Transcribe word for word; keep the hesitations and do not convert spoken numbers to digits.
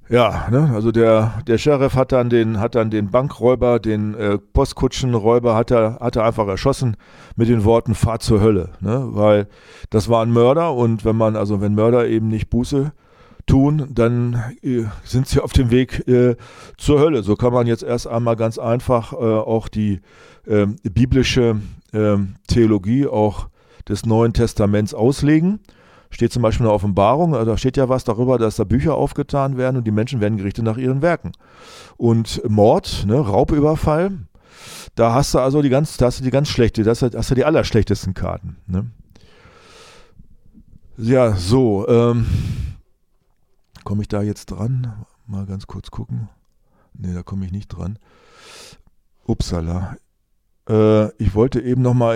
Ja, ne, also der, der Sheriff hat dann den, hat dann den Bankräuber, den äh, Postkutschenräuber hat er, hat er einfach erschossen mit den Worten Fahr zur Hölle, ne, weil das war ein Mörder und wenn man, also wenn Mörder eben nicht Buße tun, dann äh, sind sie auf dem Weg äh, zur Hölle. So kann man jetzt erst einmal ganz einfach äh, auch die äh, biblische äh, Theologie auch des Neuen Testaments auslegen. Steht zum Beispiel in der Offenbarung, da steht ja was darüber, dass da Bücher aufgetan werden und die Menschen werden gerichtet nach ihren Werken. Und Mord, ne, Raubüberfall, da hast du also die ganz, da hast du die ganz schlechte, das hast du die allerschlechtesten Karten. Ne? Ja, so, ähm, komme ich da jetzt dran? Mal ganz kurz gucken. Ne, da komme ich nicht dran. Upsala. Äh, ich wollte eben noch mal